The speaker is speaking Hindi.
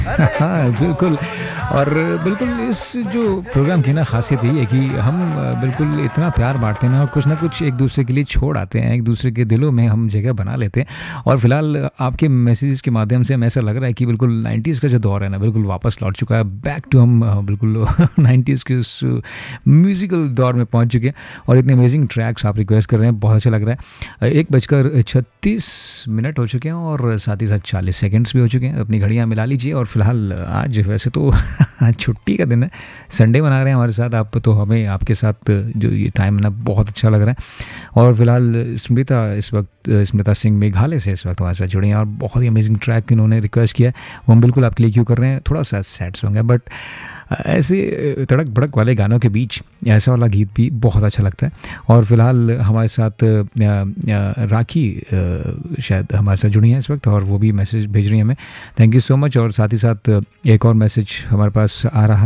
हाँ, बिल्कुल। और बिल्कुल इस जो प्रोग्राम की ना ख़ासियत यही है कि हम बिल्कुल इतना प्यार बाँटते हैं ना और कुछ ना कुछ एक-दूसरे के लिए छोड़ आते हैं, एक-दूसरे के दिलों में हम जगह बना लेते हैं। और फ़िलहाल आपके मैसेजेस के माध्यम से हमें ऐसा लग रहा है कि बिल्कुल 90s का जो दौर है ना, बिल्कुल वापस लौट चुका है। बैक टू हम बिल्कुल 90s के उस म्यूज़िकल दौर में पहुँच चुके हैं और इतने अमेज़िंग ट्रैक्स आप रिक्वेस्ट कर रहे हैं, बहुत अच्छा लग रहा है। 1:36 हो चुके हैं और साथ ही साथ 40 सेकंड्स भी हो चुके हैं। अपनी घड़ियाँ मिला लीजिए और फ़िलहाल आज वैसे तो आज छुट्टी का दिन है, संडे मना रहे हैं हमारे साथ आप, तो हमें आपके साथ जो ये टाइम है ना बहुत अच्छा लग रहा है। और फ़िलहाल स्मिता सिंह मेघालय से इस वक्त हमारे साथ जुड़े हैं और बहुत ही अमेजिंग ट्रैक इन्होंने रिक्वेस्ट किया है, वो हम बिल्कुल आपके लिए क्यों कर रहे हैं। थोड़ा सा सैड सॉन्ग है बट ऐसे तड़क भड़क वाले गानों के बीच ऐसा वाला गीत भी बहुत अच्छा लगता है। और फिलहाल हमारे साथ राखी शायद हमारे साथ जुड़ी हैं इस वक्त और वो भी मैसेज भेज रही हैं हमें। Thank you so much. और साथ ही साथ एक और मैसेज हमारे पास आ रहा